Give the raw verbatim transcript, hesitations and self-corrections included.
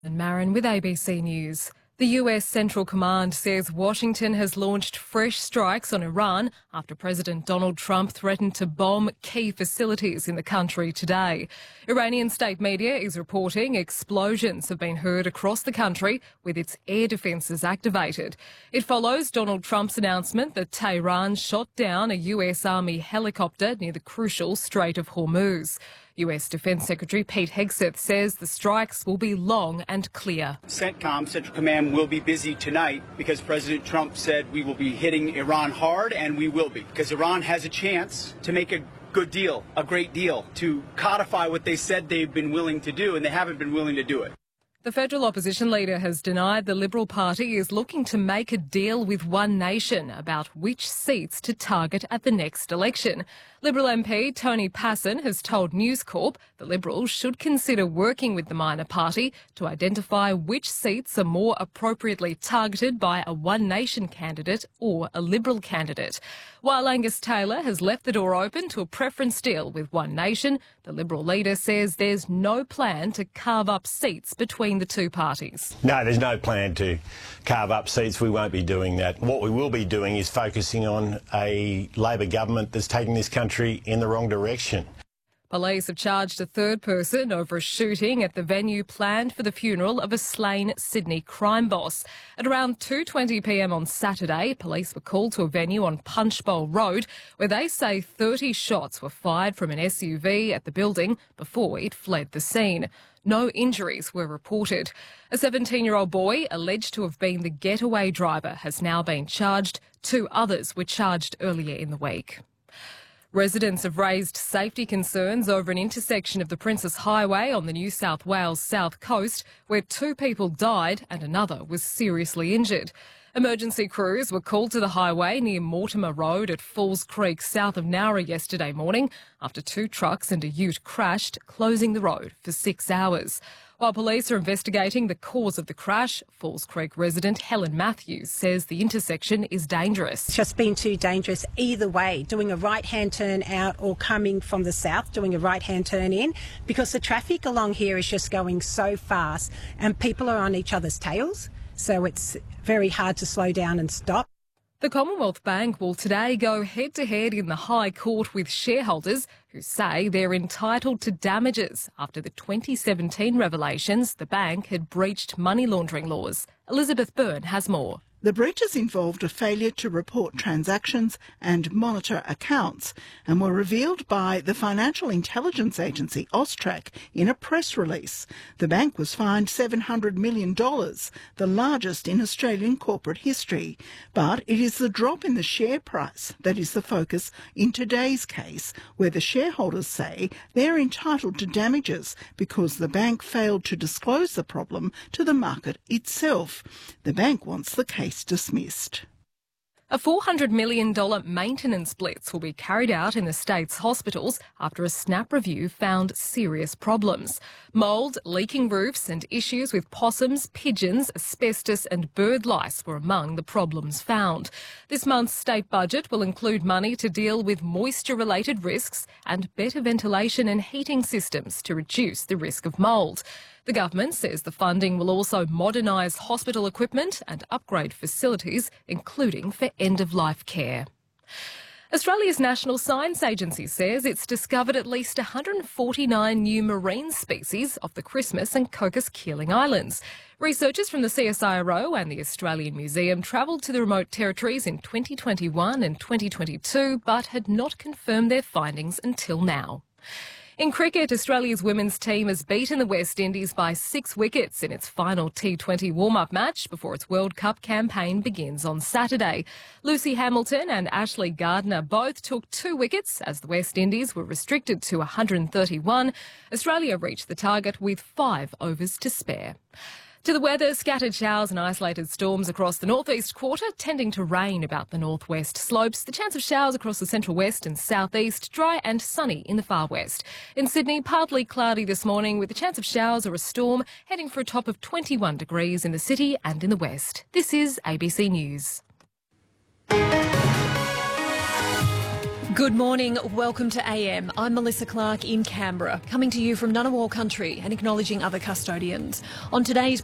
And Marin with A B C News. The U S Central Command says Washington has launched fresh strikes on Iran after President Donald Trump threatened to bomb key facilities in the country today. Iranian state media is reporting explosions have been heard across the country with its air defences activated. It follows Donald Trump's announcement that Tehran shot down a U S Army helicopter near the crucial Strait of Hormuz. U S Defence Secretary Pete Hegseth says the strikes will be long and clear. CENTCOM, Central Command, will be busy tonight because President Trump said we will be hitting Iran hard, and we will be, because Iran has a chance to make a good deal, a great deal, to codify what they said they've been willing to do, and they haven't been willing to do it. The federal opposition leader has denied the Liberal Party is looking to make a deal with One Nation about which seats to target at the next election. Liberal M P Tony Passon has told News Corp the Liberals should consider working with the minor party to identify which seats are more appropriately targeted by a One Nation candidate or a Liberal candidate. While Angus Taylor has left the door open to a preference deal with One Nation, the Liberal leader says there's no plan to carve up seats between the two parties. No, there's no plan to carve up seats. We won't be doing that. What we will be doing is focusing on a Labor government that's taking this country in the wrong direction. Police have charged a third person over a shooting at the venue planned for the funeral of a slain Sydney crime boss. At around two twenty p m on Saturday, police were called to a venue on Punchbowl Road where they say thirty shots were fired from an S U V at the building before it fled the scene. No injuries were reported. A seventeen-year-old boy alleged to have been the getaway driver has now been charged. Two others were charged earlier in the week. Residents have raised safety concerns over an intersection of the Princes Highway on the New South Wales south coast where two people died and another was seriously injured. Emergency crews were called to the highway near Mortimer Road at Falls Creek south of Nowra yesterday morning after two trucks and a ute crashed, closing the road for six hours. While police are investigating the cause of the crash, Falls Creek resident Helen Matthews says the intersection is dangerous. It's just been too dangerous either way, doing a right-hand turn out or coming from the south, doing a right-hand turn in, because the traffic along here is just going so fast and people are on each other's tails, so it's very hard to slow down and stop. The Commonwealth Bank will today go head-to-head in the High Court with shareholders who say they're entitled to damages after the twenty seventeen revelations the bank had breached money laundering laws. Elizabeth Byrne has more. The breaches involved a failure to report transactions and monitor accounts and were revealed by the financial intelligence agency Austrac in a press release. The bank was fined seven hundred million dollars, the largest in Australian corporate history. But it is the drop in the share price that is the focus in today's case, where the shareholders say they're entitled to damages because the bank failed to disclose the problem to the market itself. The bank wants the case dismissed. A four hundred million dollars maintenance blitz will be carried out in the state's hospitals after a snap review found serious problems. Mould, leaking roofs and issues with possums, pigeons, asbestos and bird lice were among the problems found. This month's state budget will include money to deal with moisture-related risks and better ventilation and heating systems to reduce the risk of mould. The government says the funding will also modernise hospital equipment and upgrade facilities, including for end-of-life care. Australia's National Science Agency says it's discovered at least one hundred forty-nine new marine species off the Christmas and Cocos Keeling Islands. Researchers from the C S I R O and the Australian Museum travelled to the remote territories in twenty twenty-one and twenty twenty-two but had not confirmed their findings until now. In cricket, Australia's women's team has beaten the West Indies by six wickets in its final T twenty warm-up match before its World Cup campaign begins on Saturday. Lucy Hamilton and Ashley Gardner both took two wickets as the West Indies were restricted to one hundred thirty-one. Australia reached the target with five overs to spare. To the weather, scattered showers and isolated storms across the northeast quarter, tending to rain about the northwest slopes. The chance of showers across the central west and southeast, dry and sunny in the far west. In Sydney, partly cloudy this morning with a chance of showers or a storm, heading for a top of twenty-one degrees in the city and in the west. This is A B C News. Good morning, welcome to A M. I'm Melissa Clark in Canberra, coming to you from Ngunnawal country and acknowledging other custodians. On today's